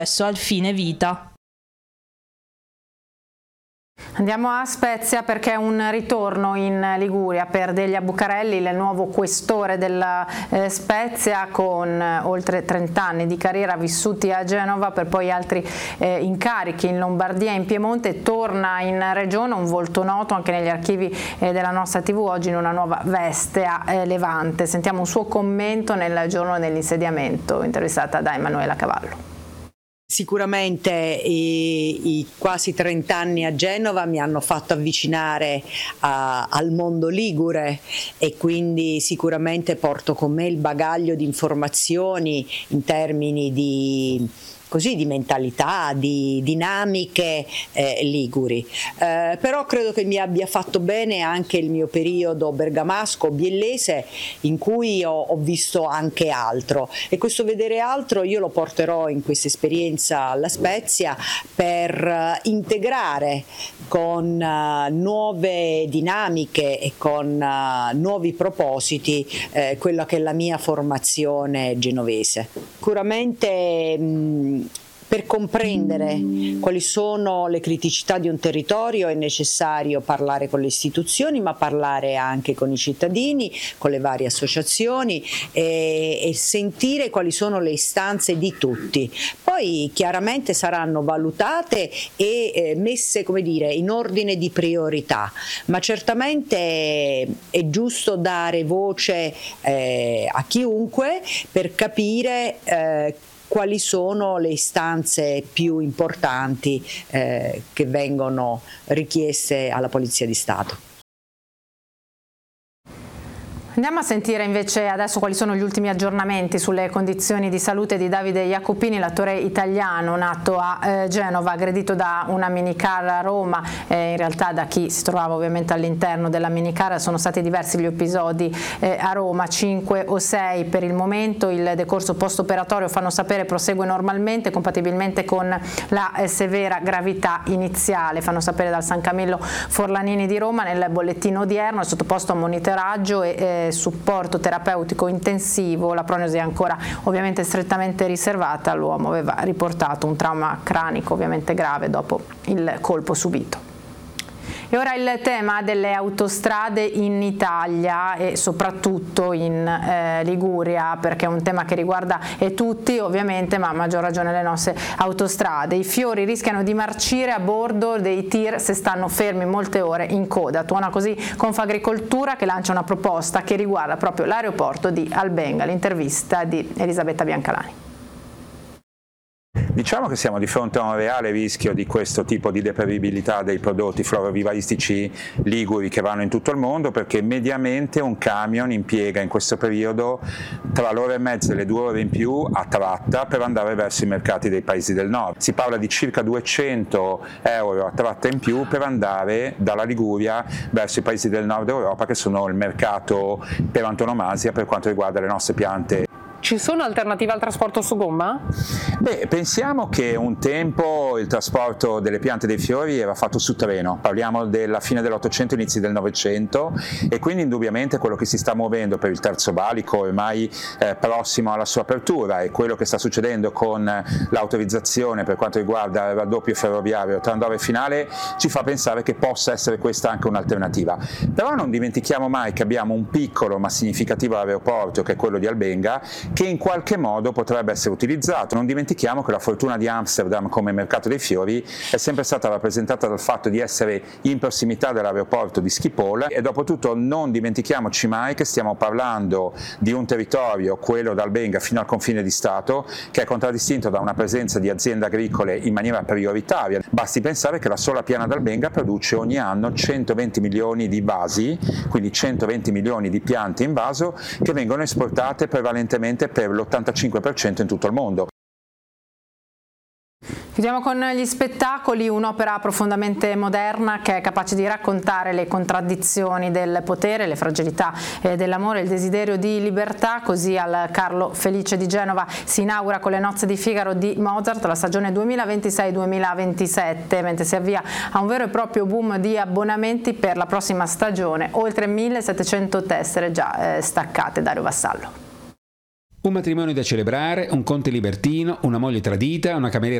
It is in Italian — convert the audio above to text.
al fine vita. Andiamo a Spezia perché un ritorno in Liguria per Delia Bucarelli, il nuovo questore della Spezia, con oltre 30 anni di carriera vissuti a Genova per poi altri incarichi in Lombardia e in Piemonte. Torna in regione, un volto noto anche negli archivi della nostra TV, oggi in una nuova veste a Levante. Sentiamo un suo commento nel giorno dell'insediamento, intervistata da Emanuela Cavallo. Sicuramente i quasi 30 anni a Genova mi hanno fatto avvicinare al mondo ligure e quindi sicuramente porto con me il bagaglio di informazioni in termini di mentalità, di dinamiche liguri. Però credo che mi abbia fatto bene anche il mio periodo bergamasco, biellese, in cui ho visto anche altro, e questo vedere altro io lo porterò in questa esperienza alla Spezia per integrare con nuove dinamiche e con nuovi propositi quella che è la mia formazione genovese. Sicuramente per comprendere quali sono le criticità di un territorio è necessario parlare con le istituzioni, ma parlare anche con i cittadini, con le varie associazioni e sentire quali sono le istanze di tutti. Poi chiaramente saranno valutate e messe, come dire, in ordine di priorità, ma certamente è giusto dare voce a chiunque per capire quali sono le istanze più importanti che vengono richieste alla Polizia di Stato. Andiamo a sentire invece adesso quali sono gli ultimi aggiornamenti sulle condizioni di salute di Davide Jacopini, l'attore italiano nato a Genova, aggredito da una minicar a Roma, in realtà da chi si trovava ovviamente all'interno della minicar. Sono stati diversi gli episodi a Roma, 5 o 6 per il momento. Il decorso post-operatorio, fanno sapere, prosegue normalmente, compatibilmente con la severa gravità iniziale. Fanno sapere dal San Camillo Forlanini di Roma. Nel bollettino odierno è sottoposto a monitoraggio e supporto terapeutico intensivo. La prognosi è ancora ovviamente strettamente riservata. L'uomo aveva riportato un trauma cranico ovviamente grave dopo il colpo subito. E ora il tema delle autostrade in Italia e soprattutto in Liguria, perché è un tema che riguarda tutti ovviamente, ma a maggior ragione le nostre autostrade. I fiori rischiano di marcire a bordo dei tir se stanno fermi molte ore in coda. Tuona così Confagricoltura, che lancia una proposta che riguarda proprio l'aeroporto di Albenga. L'intervista di Elisabetta Biancalani. Diciamo che siamo di fronte a un reale rischio di questo tipo di deperibilità dei prodotti florovivaistici liguri che vanno in tutto il mondo, perché mediamente un camion impiega in questo periodo tra l'ora e mezza e le 2 ore in più a tratta per andare verso i mercati dei paesi del nord. Si parla di circa 200 euro a tratta in più per andare dalla Liguria verso i paesi del nord Europa, che sono il mercato per antonomasia per quanto riguarda le nostre piante. Ci sono alternative al trasporto su gomma? Beh, pensiamo che un tempo il trasporto delle piante dei fiori era fatto su treno, parliamo della fine dell'Ottocento, inizi del Novecento, e quindi indubbiamente quello che si sta muovendo per il terzo valico ormai prossimo alla sua apertura, e quello che sta succedendo con l'autorizzazione per quanto riguarda il raddoppio ferroviario tra Andorra e Finale ci fa pensare che possa essere questa anche un'alternativa. Però non dimentichiamo mai che abbiamo un piccolo ma significativo aeroporto, che è quello di Albenga, che in qualche modo potrebbe essere utilizzato. Non dimentichiamo che la fortuna di Amsterdam come mercato dei fiori è sempre stata rappresentata dal fatto di essere in prossimità dell'aeroporto di Schiphol, e dopo tutto non dimentichiamoci mai che stiamo parlando di un territorio, quello da Albenga fino al confine di Stato, che è contraddistinto da una presenza di aziende agricole in maniera prioritaria. Basti pensare che la sola piana d'Albenga produce ogni anno 120 milioni di vasi, quindi 120 milioni di piante in vaso che vengono esportate prevalentemente per l'85% in tutto il mondo. Chiudiamo con gli spettacoli, un'opera profondamente moderna che è capace di raccontare le contraddizioni del potere, le fragilità dell'amore, il desiderio di libertà. Così al Carlo Felice di Genova si inaugura con Le nozze di Figaro di Mozart la stagione 2026-2027, mentre si avvia a un vero e proprio boom di abbonamenti per la prossima stagione, oltre 1700 tessere già staccate. Dario Vassallo. Un matrimonio da celebrare, un conte libertino, una moglie tradita, una cameriera